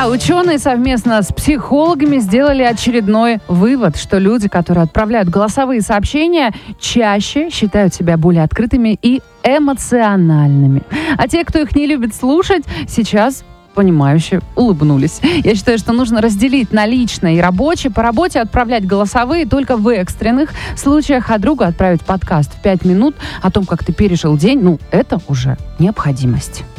ученые совместно с психологами сделали очередной вывод, что люди, которые отправляют голосовые сообщения, чаще считают себя более открытыми и эмоциональными. А те, кто их не любит слушать, сейчас понимающе улыбнулись. Я считаю, что нужно разделить на личное и рабочее. По работе отправлять голосовые только в экстренных случаях, а другу отправить подкаст в 5 минут о том, как ты пережил день, это уже необходимость.